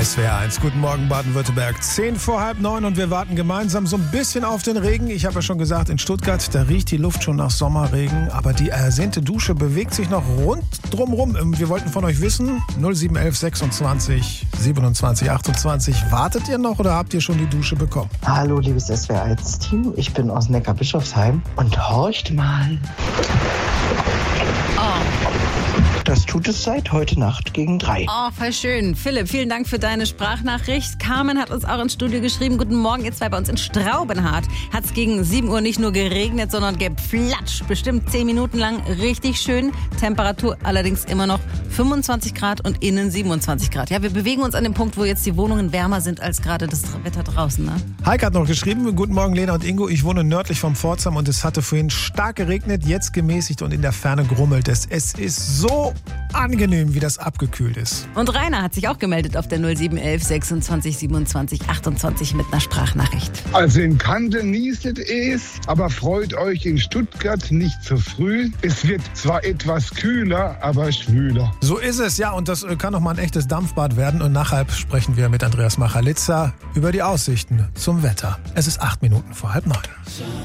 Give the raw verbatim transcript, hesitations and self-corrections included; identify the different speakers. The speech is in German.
Speaker 1: S W R eins. Guten Morgen Baden-Württemberg. Zehn vor halb neun und wir warten gemeinsam so ein bisschen auf den Regen. Ich habe ja schon gesagt, in Stuttgart, da riecht die Luft schon nach Sommerregen. Aber die ersehnte Dusche bewegt sich noch rund drumrum. Wir wollten von euch wissen, null sieben elf sechsundzwanzig siebenundzwanzig achtundzwanzig. Wartet ihr noch oder habt ihr schon die Dusche bekommen?
Speaker 2: Hallo liebes S W R eins Team, ich bin aus Neckarbischofsheim und horcht mal.
Speaker 3: Oh.
Speaker 2: Das tut es seit heute Nacht gegen drei.
Speaker 3: Oh, voll schön. Philipp, vielen Dank für deine Sprachnachricht. Carmen hat uns auch ins Studio geschrieben. Guten Morgen, ihr zwei, bei uns in Straubenhardt hat es gegen sieben Uhr nicht nur geregnet, sondern gepflatscht. Bestimmt zehn Minuten lang. Richtig schön. Temperatur allerdings immer noch fünfundzwanzig Grad und innen siebenundzwanzig Grad. Ja, wir bewegen uns an dem Punkt, wo jetzt die Wohnungen wärmer sind als gerade das Wetter draußen. Ne?
Speaker 1: Heike hat noch geschrieben, guten Morgen Lena und Ingo. Ich wohne nördlich vom Pforzheim und es hatte vorhin stark geregnet, jetzt gemäßigt und in der Ferne grummelt es. Es ist so angenehm, wie das abgekühlt ist.
Speaker 3: Und Rainer hat sich auch gemeldet auf der null sieben elf sechsundzwanzig siebenundzwanzig achtundzwanzig mit einer Sprachnachricht.
Speaker 4: Also in Kante nieset es, aber freut euch in Stuttgart nicht zu früh. Es wird zwar etwas kühler, aber schwüler.
Speaker 1: So ist es, ja, und das kann noch mal ein echtes Dampfbad werden. Und nachher sprechen wir mit Andreas Machalitza über die Aussichten zum Wetter. Es ist acht Minuten vor halb neun.